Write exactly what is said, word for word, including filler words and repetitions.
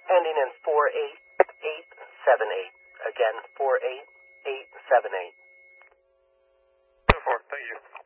ending in four eight eight seven eight. Again, four eight eight seven eight. two four, thank you.